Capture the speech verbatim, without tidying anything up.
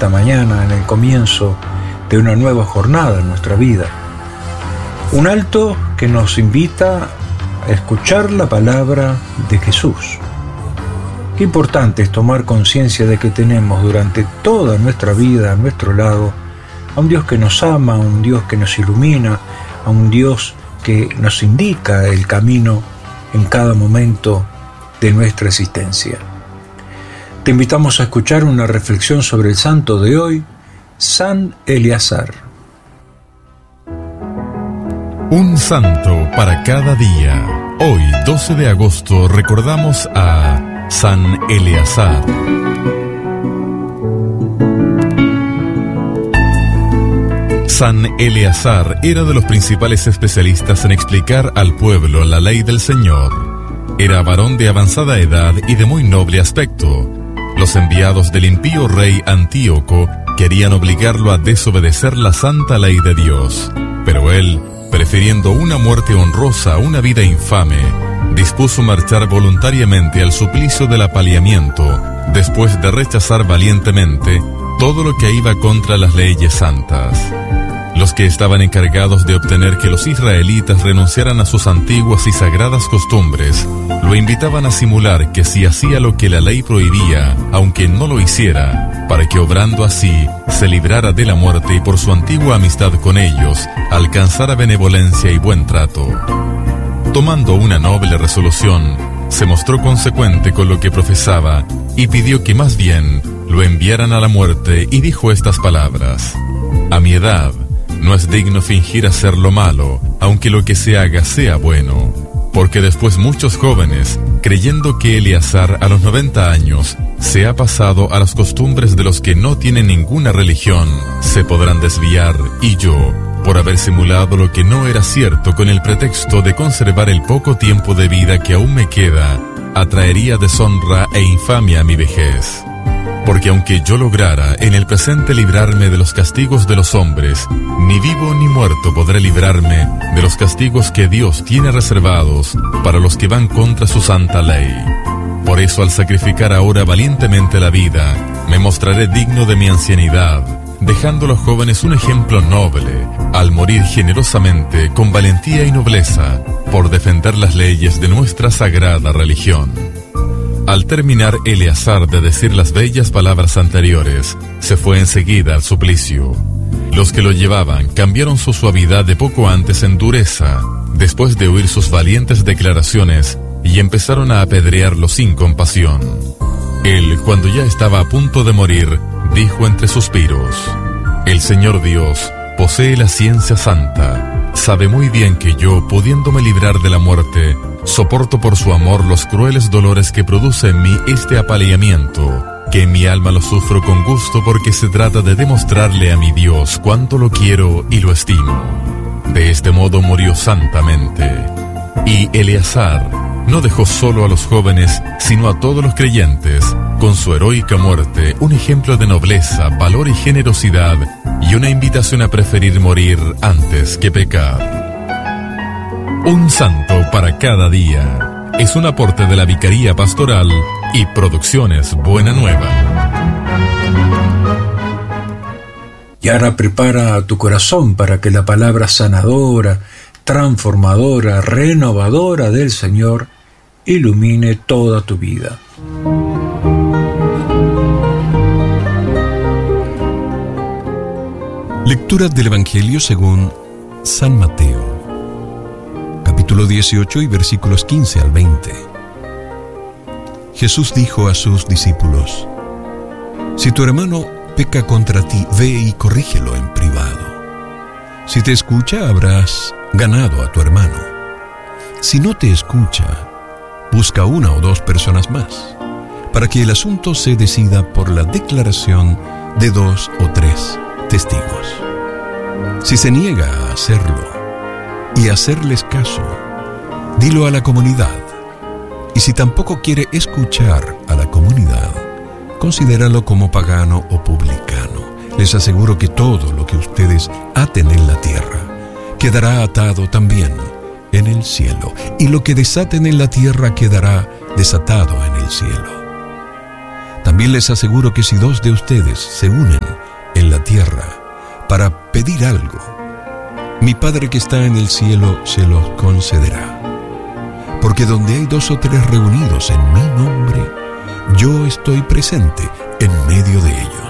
esta mañana, en el comienzo de una nueva jornada en nuestra vida. Un alto que nos invita a escuchar la palabra de Jesús. Qué importante es tomar conciencia de que tenemos durante toda nuestra vida a nuestro lado a un Dios que nos ama, a un Dios que nos ilumina, a un Dios que nos indica el camino en cada momento de nuestra existencia. Te invitamos a escuchar una reflexión sobre el santo de hoy, San Eleazar. Un santo para cada día. Hoy, doce de agosto, recordamos a San Eleazar. San Eleazar era de los principales especialistas en explicar al pueblo la ley del Señor. Era varón de avanzada edad y de muy noble aspecto. Los enviados del impío rey Antíoco querían obligarlo a desobedecer la santa ley de Dios, pero él, prefiriendo una muerte honrosa a una vida infame, dispuso marchar voluntariamente al suplicio del apaleamiento, después de rechazar valientemente todo lo que iba contra las leyes santas. Los que estaban encargados de obtener que los israelitas renunciaran a sus antiguas y sagradas costumbres, lo invitaban a simular que si hacía lo que la ley prohibía, aunque no lo hiciera, para que obrando así, se librara de la muerte y por su antigua amistad con ellos, alcanzara benevolencia y buen trato. Tomando una noble resolución, se mostró consecuente con lo que profesaba y pidió que más bien lo enviaran a la muerte y dijo estas palabras: «A mi edad, no es digno fingir hacer lo malo, aunque lo que se haga sea bueno, porque después muchos jóvenes, creyendo que Eleazar a los noventa años se ha pasado a las costumbres de los que no tienen ninguna religión, se podrán desviar, y yo, por haber simulado lo que no era cierto con el pretexto de conservar el poco tiempo de vida que aún me queda, atraería deshonra e infamia a mi vejez. Porque aunque yo lograra en el presente librarme de los castigos de los hombres, ni vivo ni muerto podré librarme de los castigos que Dios tiene reservados para los que van contra su santa ley. Por eso, al sacrificar ahora valientemente la vida, me mostraré digno de mi ancianidad, dejando a los jóvenes un ejemplo noble, al morir generosamente, con valentía y nobleza, por defender las leyes de nuestra sagrada religión». Al terminar Eleazar de decir las bellas palabras anteriores, se fue enseguida al suplicio. Los que lo llevaban cambiaron su suavidad de poco antes en dureza, después de oír sus valientes declaraciones, y empezaron a apedrearlo sin compasión. Él, cuando ya estaba a punto de morir, dijo entre suspiros: «El Señor Dios posee la ciencia santa, sabe muy bien que yo, pudiéndome librar de la muerte, soporto por su amor los crueles dolores que produce en mí este apaleamiento, que en mi alma lo sufro con gusto porque se trata de demostrarle a mi Dios cuánto lo quiero y lo estimo». De este modo murió santamente. Y Eleazar no dejó solo a los jóvenes, sino a todos los creyentes, con su heroica muerte, un ejemplo de nobleza, valor y generosidad, y una invitación a preferir morir antes que pecar. Un santo para cada día. Es un aporte de la Vicaría Pastoral y Producciones Buena Nueva. Y ahora prepara tu corazón para que la palabra sanadora, transformadora, renovadora del Señor ilumine toda tu vida. Lectura del Evangelio según San Mateo, capítulo dieciocho y versículos quince al veinte. Jesús dijo a sus discípulos: «Si tu hermano peca contra ti, ve y corrígelo en privado. Si te escucha, habrás ganado a tu hermano. Si no te escucha, busca una o dos personas más, para que el asunto se decida por la declaración de dos o tres testigos. Si se niega a hacerlo y hacerles caso, dilo a la comunidad. Y si tampoco quiere escuchar a la comunidad, considéralo como pagano o publicano. Les aseguro que todo lo que ustedes aten en la tierra quedará atado también en el cielo, y lo que desaten en la tierra quedará desatado en el cielo. También les aseguro que si dos de ustedes se unen en la tierra para pedir algo, mi Padre que está en el cielo se los concederá. Porque donde hay dos o tres reunidos en mi nombre, yo estoy presente en medio de ellos.